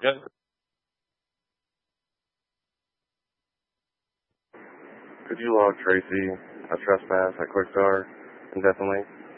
Yep. Could you log Tracy a trespass at Quickstar indefinitely?